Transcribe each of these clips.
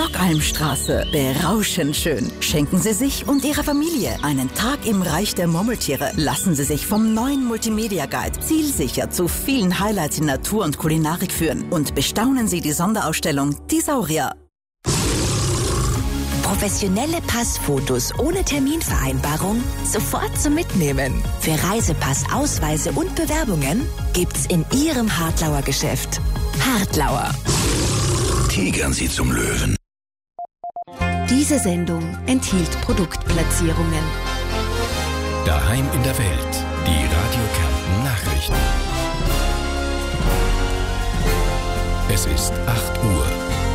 Nockalmstraße. Berauschend schön. Schenken Sie sich und Ihrer Familie einen Tag im Reich der Murmeltiere. Lassen Sie sich vom neuen Multimedia Guide zielsicher zu vielen Highlights in Natur und Kulinarik führen. Und bestaunen Sie die Sonderausstellung Die Saurier. Professionelle Passfotos ohne Terminvereinbarung sofort zum Mitnehmen. Für Reisepass, Ausweise und Bewerbungen gibt's in Ihrem Hartlauer Geschäft. Hartlauer. Tigern Sie zum Löwen. Diese Sendung enthielt Produktplatzierungen. Daheim in der Welt. Die Radio Kärnten Nachrichten. Es ist 8 Uhr.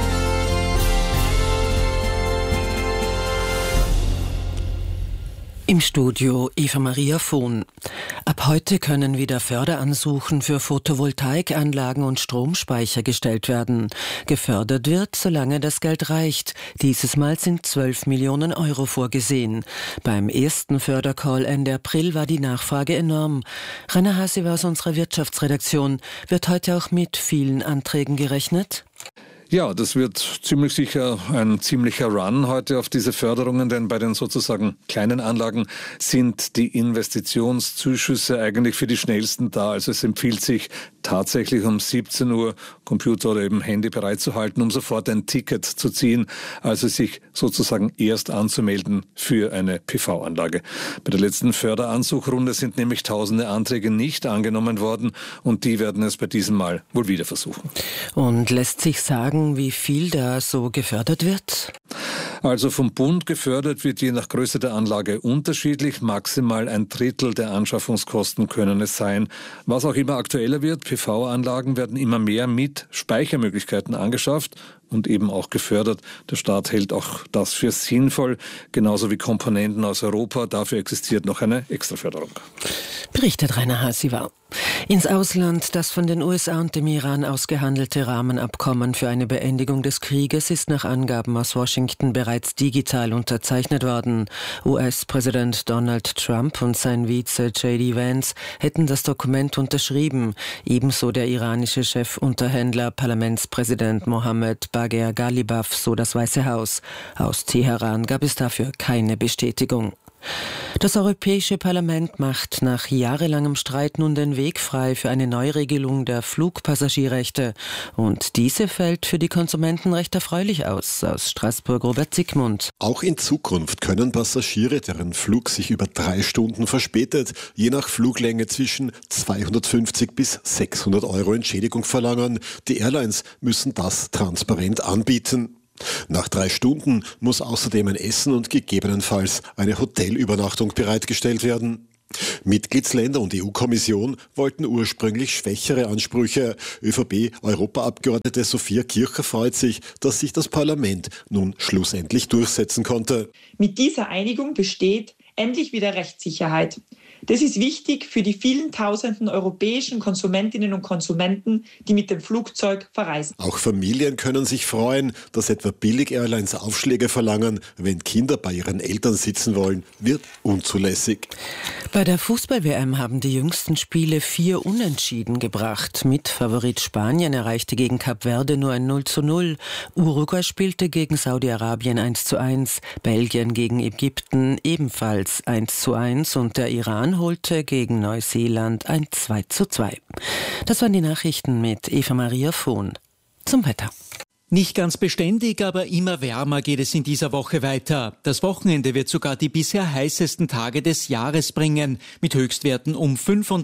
Im Studio Eva-Maria Vohn. Ab heute können wieder Förderansuchen für Photovoltaikanlagen und Stromspeicher gestellt werden. Gefördert wird, solange das Geld reicht. Dieses Mal sind 12 Millionen Euro vorgesehen. Beim ersten Fördercall Ende April war die Nachfrage enorm. Rainer Hasiwa aus unserer Wirtschaftsredaktion. Wird heute auch mit vielen Anträgen gerechnet? Ja, das wird ziemlich sicher ein ziemlicher Run heute auf diese Förderungen, denn bei den sozusagen kleinen Anlagen sind die Investitionszuschüsse eigentlich für die schnellsten da. Also es empfiehlt sich tatsächlich um 17 Uhr Computer oder eben Handy bereitzuhalten, um sofort ein Ticket zu ziehen, also sich sozusagen erst anzumelden für eine PV-Anlage. Bei der letzten Förderansuchrunde sind nämlich tausende Anträge nicht angenommen worden und die werden es bei diesem Mal wohl wieder versuchen. Und lässt sich sagen, wie viel da so gefördert wird? Also vom Bund gefördert wird je nach Größe der Anlage unterschiedlich. Maximal 1/3 der Anschaffungskosten können es sein. Was auch immer aktueller wird, PV-Anlagen werden immer mehr mit Speichermöglichkeiten angeschafft und eben auch gefördert. Der Staat hält auch das für sinnvoll, genauso wie Komponenten aus Europa. Dafür existiert noch eine Extraförderung. Berichtet Rainer Hasiwa. Ins Ausland, das von den USA und dem Iran ausgehandelte Rahmenabkommen für eine Beendigung des Krieges ist nach Angaben aus Washington bereits digital unterzeichnet worden. US-Präsident Donald Trump und sein Vize J.D. Vance hätten das Dokument unterschrieben. Ebenso der iranische Chefunterhändler, Parlamentspräsident Mohammed Bagher Ghalibaf, so das Weiße Haus. Aus Teheran gab es dafür keine Bestätigung. Das Europäische Parlament macht nach jahrelangem Streit nun den Weg frei für eine Neuregelung der Flugpassagierrechte. Und diese fällt für die Konsumenten recht erfreulich aus. Aus Straßburg Robert Zickmund. Auch in Zukunft können Passagiere, deren Flug sich über 3 Stunden verspätet, je nach Fluglänge zwischen 250 bis 600 Euro Entschädigung verlangen. Die Airlines müssen das transparent anbieten. Nach 3 Stunden muss außerdem ein Essen und gegebenenfalls eine Hotelübernachtung bereitgestellt werden. Mitgliedsländer und EU-Kommission wollten ursprünglich schwächere Ansprüche. ÖVP-Europaabgeordnete Sophia Kircher freut sich, dass sich das Parlament nun schlussendlich durchsetzen konnte. Mit dieser Einigung besteht endlich wieder Rechtssicherheit. Das ist wichtig für die vielen tausenden europäischen Konsumentinnen und Konsumenten, die mit dem Flugzeug verreisen. Auch Familien können sich freuen, dass etwa Billig-Airlines Aufschläge verlangen, wenn Kinder bei ihren Eltern sitzen wollen, wird unzulässig. Bei der Fußball-WM haben die jüngsten Spiele 4 Unentschieden gebracht. Mitfavorit Spanien erreichte gegen Kap Verde nur ein 0:0. Uruguay spielte gegen Saudi-Arabien 1:1. Belgien gegen Ägypten ebenfalls 1:1 und der Iran holte gegen Neuseeland ein 2:2. Das waren die Nachrichten mit Eva-Maria Vohn. Zum Wetter. Nicht ganz beständig, aber immer wärmer geht es in dieser Woche weiter. Das Wochenende wird sogar die bisher heißesten Tage des Jahres bringen, mit Höchstwerten um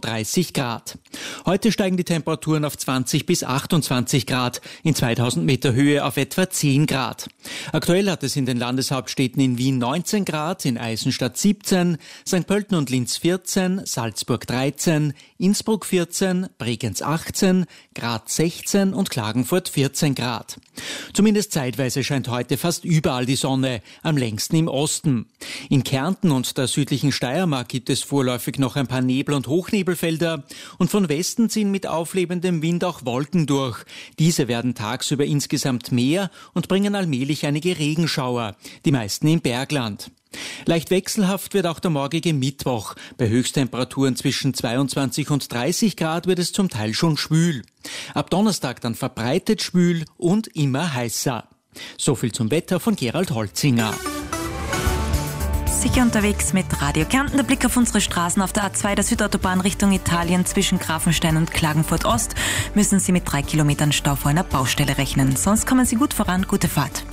35 Grad. Heute steigen die Temperaturen auf 20 bis 28 Grad, in 2000 Meter Höhe auf etwa 10 Grad. Aktuell hat es in den Landeshauptstädten in Wien 19 Grad, in Eisenstadt 17, St. Pölten und Linz 14, Salzburg 13, Innsbruck 14, Bregenz 18, Graz 16 und Klagenfurt 14 Grad. Zumindest zeitweise scheint heute fast überall die Sonne, am längsten im Osten. In Kärnten und der südlichen Steiermark gibt es vorläufig noch ein paar Nebel- und Hochnebelfelder und von Westen ziehen mit auflebendem Wind auch Wolken durch. Diese werden tagsüber insgesamt mehr und bringen allmählich einige Regenschauer, die meisten im Bergland. Leicht wechselhaft wird auch der morgige Mittwoch. Bei Höchsttemperaturen zwischen 22 und 30 Grad wird es zum Teil schon schwül. Ab Donnerstag dann verbreitet schwül und immer heißer. So viel zum Wetter von Gerald Holzinger. Sicher unterwegs mit Radio Kärnten. Der Blick auf unsere Straßen. Auf der A2 der Südautobahn Richtung Italien zwischen Grafenstein und Klagenfurt Ost müssen Sie mit 3 Kilometern Stau vor einer Baustelle rechnen. Sonst kommen Sie gut voran. Gute Fahrt.